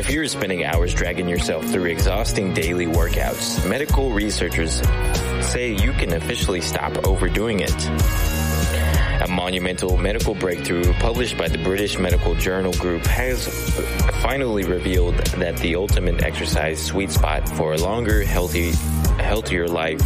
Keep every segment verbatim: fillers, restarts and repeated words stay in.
If you're spending hours dragging yourself through exhausting daily workouts, medical researchers say you can officially stop overdoing it. A monumental medical breakthrough published by the British Medical Journal Group has finally revealed that the ultimate exercise sweet spot for a longer, healthy, healthier life.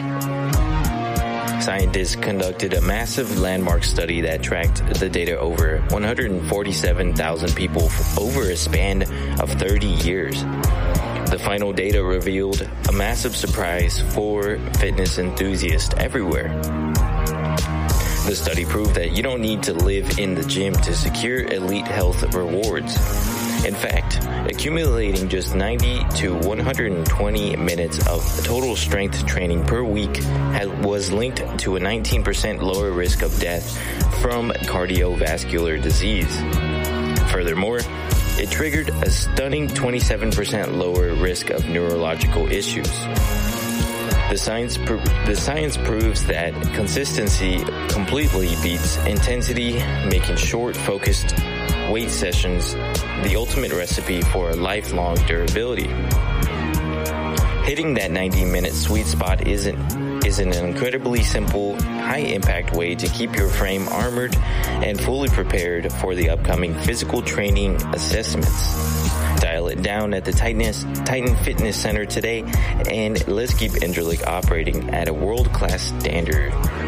Scientists conducted a massive landmark study that tracked the data over one hundred forty-seven thousand people over a span of thirty years. The final data revealed a massive surprise for fitness enthusiasts everywhere. The study proved that you don't need to live in the gym to secure elite health rewards. In fact, accumulating just ninety to one hundred twenty minutes of total strength training per week had, was linked to a nineteen percent lower risk of death from cardiovascular disease. Furthermore, it triggered a stunning twenty-seven percent lower risk of neurological issues. The science, pro- the science proves that consistency completely beats intensity, making short, focused weight sessions the ultimate recipe for lifelong durability. Hitting that ninety-minute sweet spot isn't is an incredibly simple, high-impact way to keep your frame armored and fully prepared for the upcoming physical training assessments. Dial it down at the Tightness, Titan Fitness Center today, and let's keep Indralik operating at a world-class standard.